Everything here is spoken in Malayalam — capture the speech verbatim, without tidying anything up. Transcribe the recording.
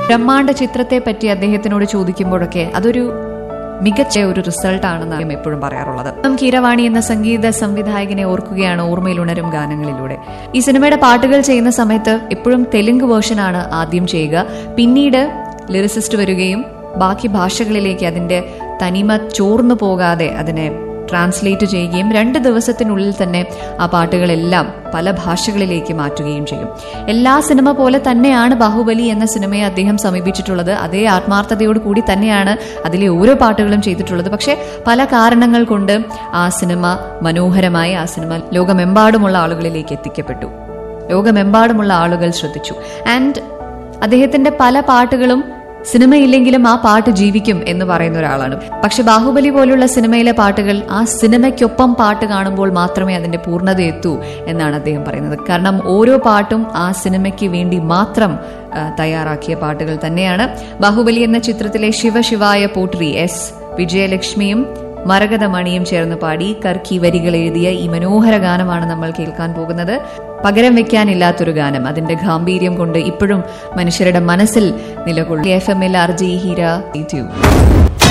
ബ്രഹ്മാണ്ഡ ചിത്രത്തെ പറ്റി അദ്ദേഹത്തിനോട് ചോദിക്കുമ്പോഴൊക്കെ അതൊരു മികച്ച ഒരു റിസൾട്ട് ആണെന്ന് അദ്ദേഹം എപ്പോഴും പറയാറുള്ളത്. കീരവാണി എന്ന സംഗീത സംവിധായകനെ ഓർക്കുകയാണ് ഓർമ്മയിലുണരും ഗാനങ്ങളിലൂടെ. ഈ സിനിമയുടെ പാട്ടുകൾ ചെയ്യുന്ന സമയത്ത് എപ്പോഴും തെലുങ്ക് വേർഷനാണ് ആദ്യം ചെയ്യുക. പിന്നീട് ലിറിസിസ്റ്റ് വരികയും ബാക്കി ഭാഷകളിലേക്ക് അതിന്റെ തനിമ ചോർന്നു പോകാതെ അതിനെ ട്രാൻസ്ലേറ്റ് ചെയ്യുകയും രണ്ട് ദിവസത്തിനുള്ളിൽ തന്നെ ആ പാട്ടുകളെല്ലാം പല ഭാഷകളിലേക്ക് മാറ്റുകയും ചെയ്യും. എല്ലാ സിനിമ പോലെ തന്നെയാണ് ബാഹുബലി എന്ന സിനിമയെ അദ്ദേഹം സമീപിച്ചിട്ടുള്ളത്. അതേ ആത്മാർത്ഥതയോട് കൂടി തന്നെയാണ് അതിലെ ഓരോ പാട്ടുകളും ചെയ്തിട്ടുള്ളത്. പക്ഷെ പല കാരണങ്ങൾ കൊണ്ട് ആ സിനിമ മനോഹരമായി ആ സിനിമ ലോകമെമ്പാടുമുള്ള ആളുകളിലേക്ക് എത്തിക്കപ്പെട്ടു. ലോകമെമ്പാടുമുള്ള ആളുകൾ ശ്രദ്ധിച്ചു. ആൻഡ് അദ്ദേഹത്തിന്റെ പല പാട്ടുകളും സിനിമയില്ലെങ്കിലും ആ പാട്ട് ജീവിക്കും എന്ന് പറയുന്ന ഒരാളാണ്. പക്ഷെ ബാഹുബലി പോലുള്ള സിനിമയിലെ പാട്ടുകൾ ആ സിനിമയ്ക്കൊപ്പം പാട്ട് കാണുമ്പോൾ മാത്രമേ അതിന്റെ പൂർണ്ണത എത്തൂ എന്നാണ് അദ്ദേഹം പറയുന്നത്. കാരണം ഓരോ പാട്ടും ആ സിനിമയ്ക്ക് വേണ്ടി മാത്രം തയ്യാറാക്കിയ പാട്ടുകൾ തന്നെയാണ്. ബാഹുബലി എന്ന ചിത്രത്തിലെ ശിവശിവായ പോട്രി എസ് വിജയലക്ഷ്മിയും മരകതമണിയും ചേർന്ന് പാടി കർക്കി വരികൾ എഴുതിയ ഈ മനോഹര ഗാനമാണ് നമ്മൾ കേൾക്കാൻ പോകുന്നത്. പകരം വെക്കാനില്ലാത്തൊരു ഗാനം. അതിന്റെ ഗാംഭീര്യം കൊണ്ട് ഇപ്പോഴും മനുഷ്യരുടെ മനസ്സിൽ നിലകൊള്ളും. F M L R G Heera YouTube.